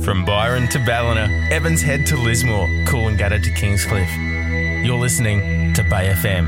From Byron to Ballina, Evans Head to Lismore, Coolangatta to Kingscliff. You're listening to Bay FM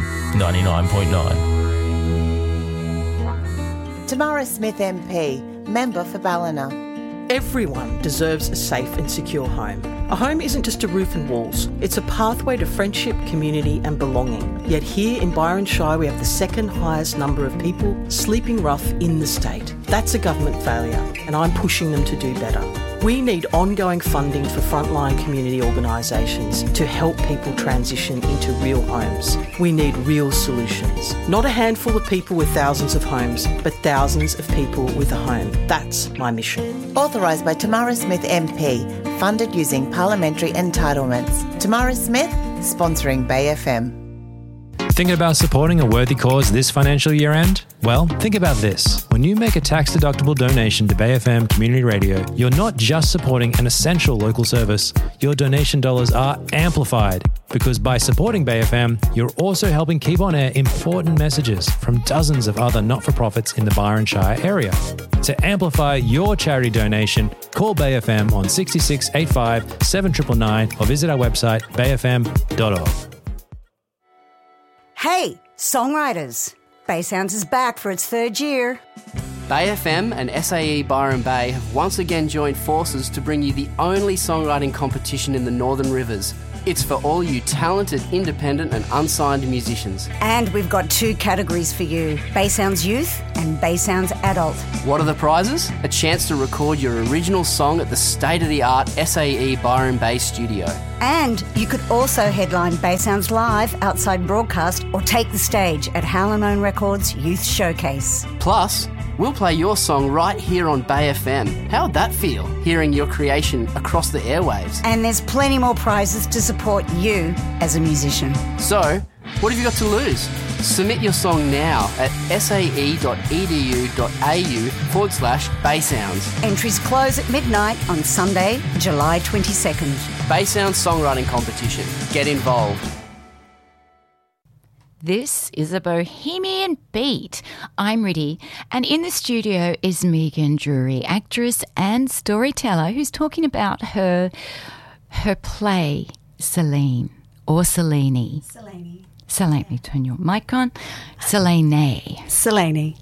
99.9. Tamara Smith MP, member for Ballina. Everyone deserves a safe and secure home. A home isn't just a roof and walls. It's a pathway to friendship, community and belonging. Yet here in Byron Shire we have the second highest number of people sleeping rough in the state. That's a government failure and I'm pushing them to do better. We need ongoing funding for frontline community organisations to help people transition into real homes. We need real solutions. Not a handful of people with thousands of homes, but thousands of people with a home. That's my mission. Authorised by Tamara Smith MP, funded using parliamentary entitlements. Tamara Smith, sponsoring Bay FM. Thinking about supporting a worthy cause this financial year end? Well, think about this. When you make a tax-deductible donation to Bay FM Community Radio, you're not just supporting an essential local service. Your donation dollars are amplified because by supporting Bay FM, you're also helping keep on air important messages from dozens of other not-for-profits in the Byron Shire area. To amplify your charity donation, call Bay FM on 66 85 7999 or visit our website bayfm.org. Hey, songwriters! Bay Sounds is back for its third year. Bay FM and SAE Byron Bay have once again joined forces to bring you the only songwriting competition in the Northern Rivers. It's for all you talented, independent and unsigned musicians. And we've got two categories for you, Bay Sounds Youth and Bay Sounds Adult. What are the prizes? A chance to record your original song at the state-of-the-art SAE Byron Bay studio. And you could also headline Bay Sounds Live outside broadcast or take the stage at Hallamone Records Youth Showcase. Plus, we'll play your song right here on Bay FM. How would that feel, hearing your creation across the airwaves? And there's plenty more prizes to support you as a musician. So, what have you got to lose? Submit your song now at sae.edu.au/Baysounds. Entries close at midnight on Sunday, July 22nd. Baysounds Songwriting Competition. Get involved. This is a Bohemian Beat. I'm Riddy, and in the studio is Megan Drury, actress and storyteller, who's talking about her play, Selene, or Selene. Selene, turn your mic on. Selene. Yeah. Selene.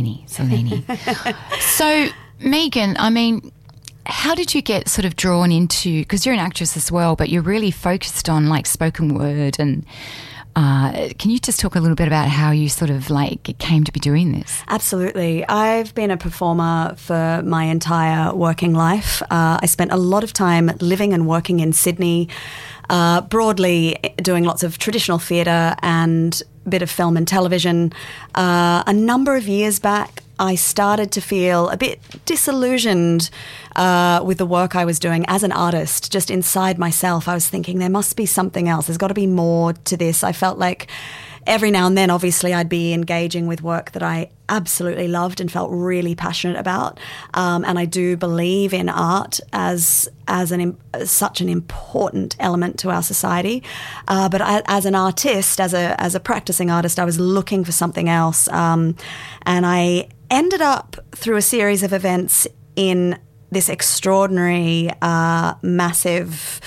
So, Megan, I mean, how did you get sort of drawn into, because you're an actress as well, but you're really focused on like spoken word and can you just talk a little bit about how you sort of like came to be doing this? Absolutely. I've been a performer for my entire working life. I spent a lot of time living and working in Sydney, broadly doing lots of traditional theatre and a bit of film and television. A number of years back, I started to feel a bit disillusioned with the work I was doing as an artist. Just inside myself, I was thinking there must be something else. There's got to be more to this. I felt like every now and then, obviously, I'd be engaging with work that I absolutely loved and felt really passionate about. And I do believe in art as such an important element to our society. But as an artist, as a practicing artist, I was looking for something else. And I ended up through a series of events in this extraordinary, massive,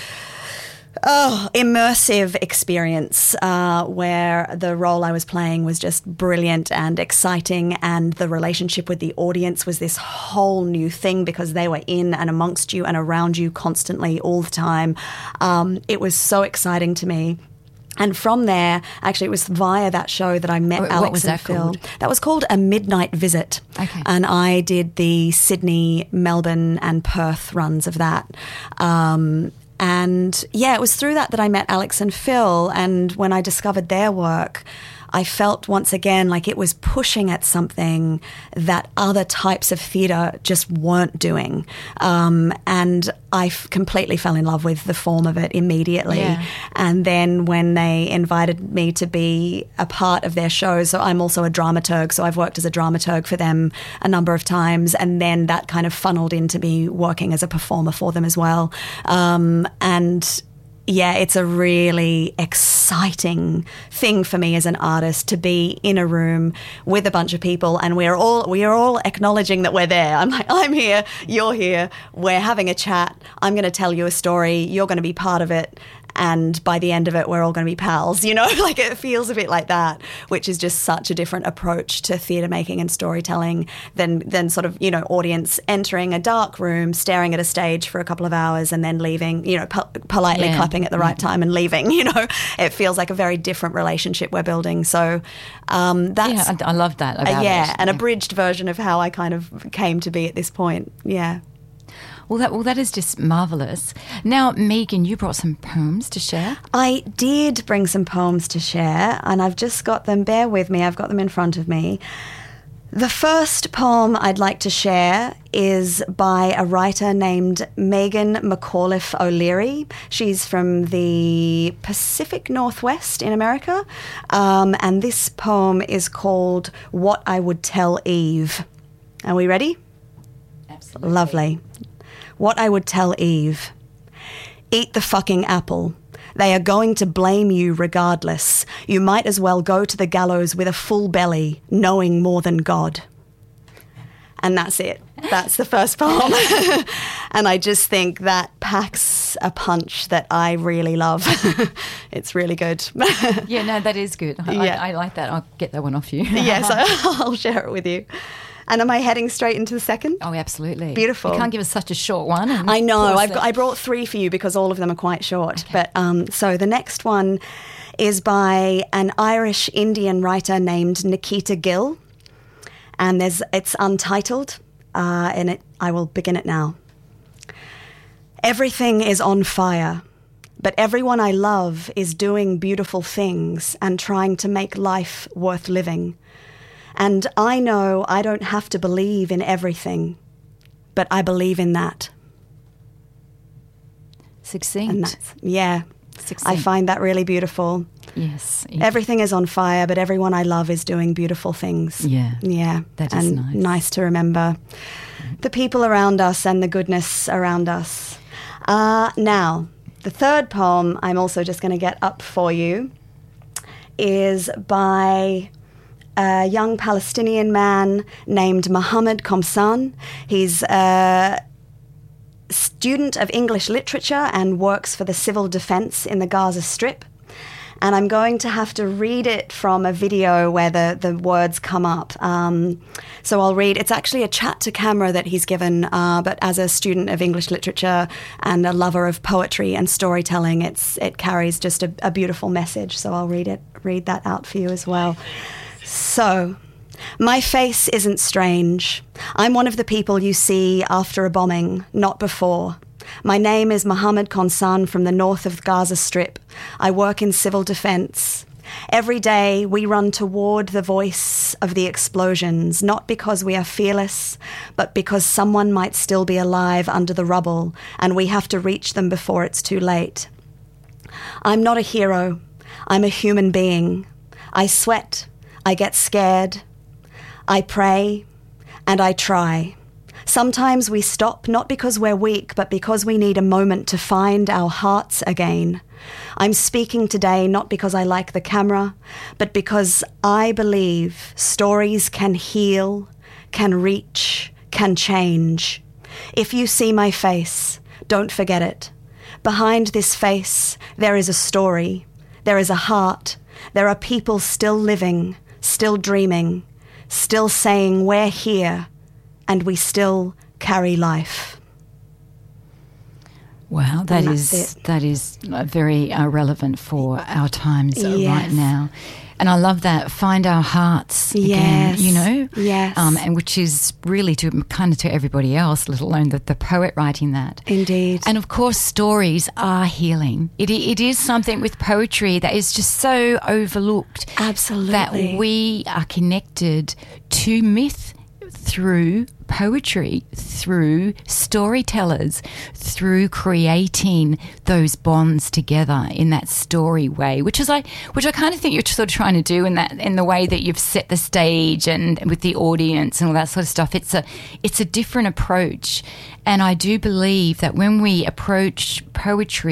immersive experience where the role I was playing was just brilliant and exciting, and the relationship with the audience was this whole new thing because they were in and amongst you and around you constantly all the time. It was so exciting to me. And from there, actually, it was via that show that I met Alex and Phil. Called? That was called A Midnight Visit. Okay. And I did the Sydney, Melbourne and Perth runs of that. And yeah, it was through that I met Alex and Phil. And when I discovered their work, I felt once again like it was pushing at something that other types of theatre just weren't doing. And I completely fell in love with the form of it immediately. Yeah. And then when they invited me to be a part of their show, so I'm also a dramaturg, so I've worked as a dramaturg for them a number of times, and then that kind of funneled into me working as a performer for them as well. And it's a really exciting thing for me as an artist to be in a room with a bunch of people, and we are all acknowledging that we're there. I'm like, I'm here, you're here, we're having a chat, I'm going to tell you a story, you're going to be part of it, and by the end of it, we're all going to be pals, like it feels a bit like that, which is just such a different approach to theatre making and storytelling than sort of, audience entering a dark room, staring at a stage for a couple of hours and then leaving, politely clapping at the right time and leaving, It feels like a very different relationship we're building. So that's... Yeah, I love that about it. An abridged version of how I kind of came to be at this point, Well, that is just marvellous. Now, Megan, you brought some poems to share. I did bring some poems to share, and I've just got them. Bear with me. I've got them in front of me. The first poem I'd like to share is by a writer named Megan McAuliffe O'Leary. She's from the Pacific Northwest in America, and this poem is called What I Would Tell Eve. Are we ready? Absolutely. Lovely. What I would tell Eve. Eat the fucking apple. They are going to blame you regardless. You might as well go to the gallows with a full belly, knowing more than God. And that's it. That's the first poem. And I just think that packs a punch that I really love. It's really good. Yeah, no, that is good. I like that. I'll get that one off you. Yes, I'll share it with you. And am I heading straight into the second? Oh, absolutely. Beautiful. You can't give us such a short one. I know. I brought 3 for you because all of them are quite short. Okay. But so the next one is by an Irish Indian writer named Nikita Gill, and it's untitled. I will begin it now. Everything is on fire, but everyone I love is doing beautiful things and trying to make life worth living. And I know I don't have to believe in everything, but I believe in that. Succinct. And Succinct. I find that really beautiful. Yes. Everything is on fire, but everyone I love is doing beautiful things. Yeah. Yeah. That is nice. Nice to remember the people around us and the goodness around us. Now, the third poem I'm also just going to get up for you is by a young Palestinian man named Mohammed Komsan. He's a student of English literature and works for the civil defense in the Gaza Strip. And I'm going to have to read it from a video where the words come up. So I'll read. It's actually a chat to camera that he's given, but as a student of English literature and a lover of poetry and storytelling, it carries just a beautiful message. So I'll read that out for you as well. So, my face isn't strange. I'm one of the people you see after a bombing, not before. My name is Mohammed Komsan from the north of the Gaza Strip. I work in civil defense. Every day we run toward the voice of the explosions, not because we are fearless, but because someone might still be alive under the rubble and we have to reach them before it's too late. I'm not a hero. I'm a human being. I sweat. I get scared, I pray, and I try. Sometimes we stop not because we're weak, but because we need a moment to find our hearts again. I'm speaking today not because I like the camera, but because I believe stories can heal, can reach, can change. If you see my face, don't forget it. Behind this face, there is a story, there is a heart, there are people still living, still dreaming, still saying we're here, and we still carry life. Wow, that is very relevant for our times right now. And I love that. Find our hearts again, Yes. And which is really to everybody else, let alone the poet writing that. Indeed. And of course, stories are healing. It is something with poetry that is just so overlooked. Absolutely. That we are connected to myth through poetry, through storytellers, through creating those bonds together in that story way, which I kind of think you're sort of trying to do in the way that you've set the stage and with the audience and all that sort of stuff. It's a different approach, and I do believe that when we approach poetry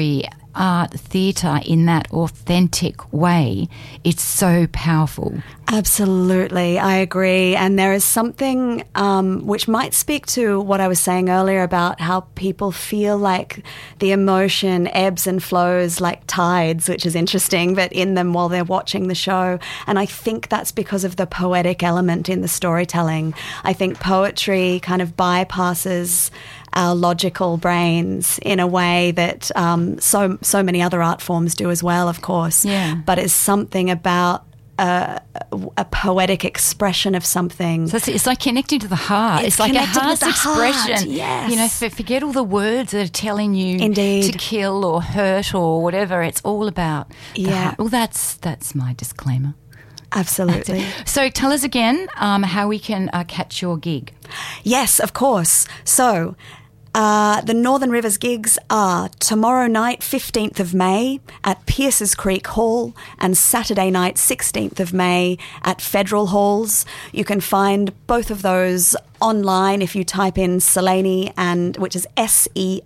art, theatre in that authentic way, it's so powerful. Absolutely, I agree. And there is something which might speak to what I was saying earlier about how people feel like the emotion ebbs and flows like tides, which is interesting, but in them while they're watching the show. And I think that's because of the poetic element in the storytelling. I think poetry kind of bypasses our logical brains in a way that so many other art forms do as well, of course. Yeah. But it's something about a poetic expression of something. So it's like connecting to the heart. It's like a heart's expression. Yes. You know, forget all the words that are telling you Indeed. to kill or hurt or whatever. It's all about the heart. Well, that's my disclaimer. Absolutely. So tell us again how we can catch your gig. Yes, of course. So the Northern Rivers gigs are tomorrow night, 15th of May, at Pierces Creek Hall, and Saturday night, 16th of May, at Federal Halls. You can find both of those online if you type in Selene, which is Selene.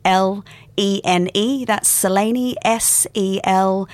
That's Selene, Selene.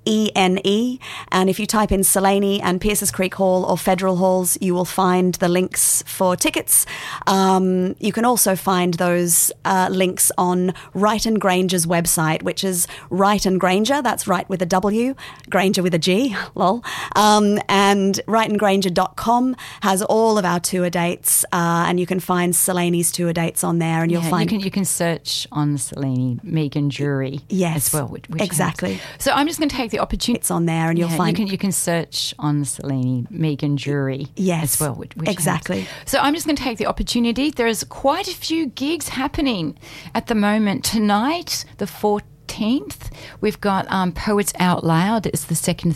And if you type in Selene and Pierces Creek Hall or Federal Halls, you will find the links for tickets. You can also find those links on Wright and Granger's website, which is Wright and Granger. That's Wright with a W, Granger with a G, lol. And wrightandgranger.com has all of our tour dates, and you can find Selene's tour dates on there, and you'll find you can search on Selene Megan Jury as well. Which exactly. Helps. So I'm just going to take the opportunity. It's on there, and you'll find you can search on Selene Megan Jury as well. Which exactly. Helps. So I'm just going to take the opportunity. There's quite a few gigs happening at the moment. Tonight, the 14th, we've got Poets Out Loud. It's the second